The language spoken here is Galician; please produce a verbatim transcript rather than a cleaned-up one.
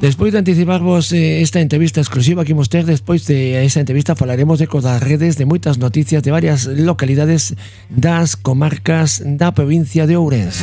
Despois de anticiparvos eh, esta entrevista exclusiva que imos ter, despois de esa entrevista falaremos de codas redes, de moitas noticias de varias localidades das comarcas da provincia de Ourense.